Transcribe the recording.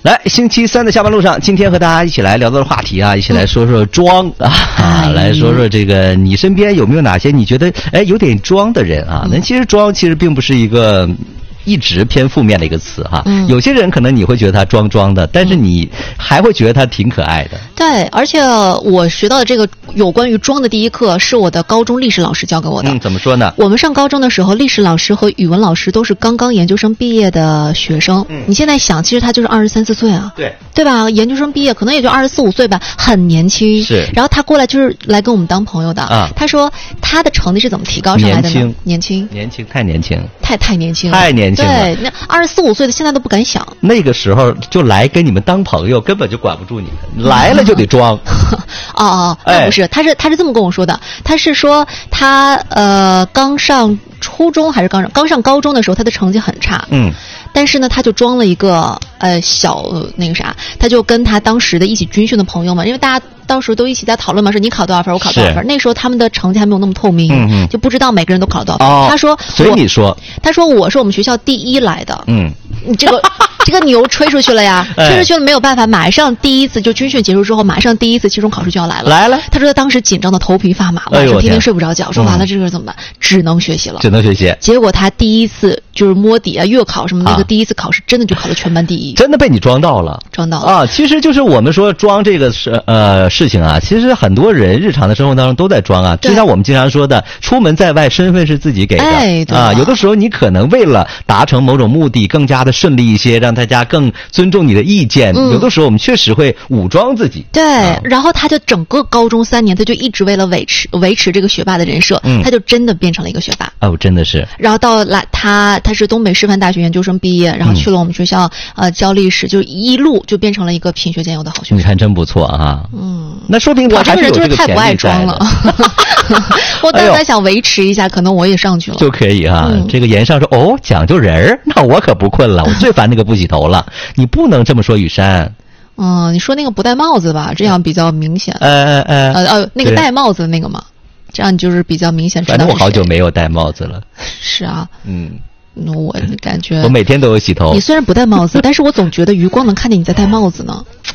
来，星期三的下班路上，今天和大家一起来聊到的话题啊，一起来说说装来说说这个你身边有没有哪些你觉得有点装的人啊？那其实装其实并不是一个一直偏负面的一个词哈，有些人可能你会觉得他装的，但是你还会觉得他挺可爱的。 对，而且我学到的这个有关于装的第一课是我的高中历史老师教给我的。 怎么说呢？ 我们上高中的时候，历史老师和语文老师都是刚刚研究生毕业的学生。你现在想，其实他就是23、24岁啊，对吧？研究生毕业可能也就24、25岁吧，很年轻。 是。 然后他过来就是来跟我们当朋友的啊。他说他的成绩是怎么提高上来的呢？年轻， 太年轻， 太年轻了， 太年轻了。 对，那24、25岁的现在都不敢想。 那个时候就来跟你们当朋友，根本就管不住你们，来了就得装。 那不是，他是这么跟我说的，他是说他刚上初中还是刚上高中的时候，他的成绩很差。但是呢，他就装了一个小那个啥，他就跟他当时的一起军训的朋友们，因为大家到时候都一起在讨论嘛，说你考多少分，我考多少分。那时候他们的成绩还没有那么透明，就不知道每个人都考了多少分。他说， 所以你说， 他说我是我们学校第一来的。你这个牛吹出去了呀，吹出去了没有办法，马上第一次就军训结束之后，马上第一次期中考试就要来了。他说他当时紧张的头皮发麻，晚上天天睡不着觉，说完了这个怎么办？只能学习了。结果他第一次就是摸底啊，月考什么那个第一次考试真的就考了全班第一， 真的被你装到了啊！其实就是我们说装这个事情啊，其实很多人日常的生活当中都在装啊。就像我们经常说的，出门在外，身份是自己给的啊。有的时候你可能为了达成某种目的，更加的顺利一些，让大家更尊重你的意见。有的时候我们确实会武装自己。 对，然后他就整个高中3年，他就一直为了维持这个学霸的人设，他就真的变成了一个学霸。 真的是。 然后到来他是东北师范大学研究生毕业，然后去了我们学校教历史，就一路就变成了一个品学兼优的好学生。 你看真不错啊。那说明他还是有这个潜力在的。我这个人就是太不爱装了。 我但凡想维持一下，可能我也上去了。 就可以啊。这个言上说讲究人儿，那我可不困了，我最烦那个不洗头了。你不能这么说，雨珊。 你说那个不戴帽子吧，这样比较明显。那个戴帽子那个嘛，这样就是比较明显。 反正我好久没有戴帽子了。 是啊。我感觉我每天都有洗头。 你虽然不戴帽子，但是我总觉得余光能看见你在戴帽子呢。